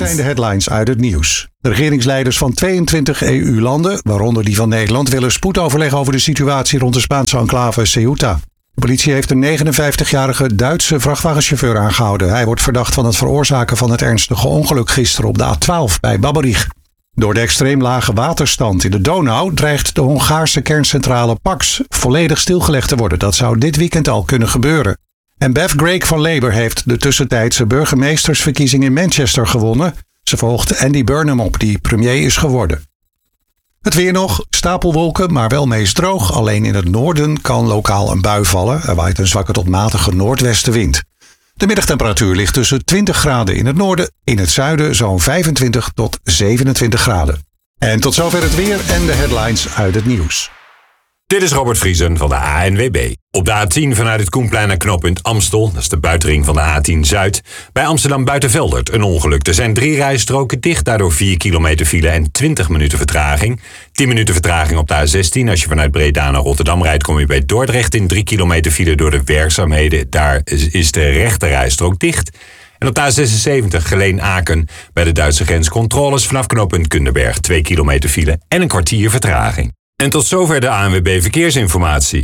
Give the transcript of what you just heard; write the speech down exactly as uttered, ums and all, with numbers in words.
zijn de headlines uit het nieuws. De regeringsleiders van tweeëntwintig E U-landen, waaronder die van Nederland, willen spoedoverleg over de situatie rond de Spaanse enclave Ceuta. De politie heeft een negenenvijftigjarige Duitse vrachtwagenchauffeur aangehouden. Hij wordt verdacht van het veroorzaken van het ernstige ongeluk gisteren op de A twaalf bij Babberich. Door de extreem lage waterstand in de Donau dreigt de Hongaarse kerncentrale Pax volledig stilgelegd te worden. Dat zou dit weekend al kunnen gebeuren. En Bev Grigg van Labour heeft de tussentijdse burgemeestersverkiezing in Manchester gewonnen. Ze volgt Andy Burnham op, die premier is geworden. Het weer nog, stapelwolken, maar wel meest droog. Alleen in het noorden kan lokaal een bui vallen. Er waait een zwakke tot matige noordwestenwind. De middagtemperatuur ligt tussen twintig graden in het noorden, in het zuiden zo'n vijfentwintig tot zevenentwintig graden. En tot zover het weer en de headlines uit het nieuws. Dit is Robert Vriesen van de A N W B. Op de A tien vanuit het Koenplein naar knooppunt Amstel, dat is de buitenring van de A tien Zuid. Bij Amsterdam Buitenveldert een ongeluk. Er zijn drie rijstroken dicht, daardoor vier kilometer file en twintig minuten vertraging. tien minuten vertraging op de A zestien. Als je vanuit Breda naar Rotterdam rijdt, kom je bij Dordrecht in drie kilometer file door de werkzaamheden. Daar is de rechte rijstrook dicht. En op de A zesenzeventig Geleen-Aken bij de Duitse grens controles vanaf knooppunt Kunderberg twee kilometer file en een kwartier vertraging. En tot zover de A N W B Verkeersinformatie.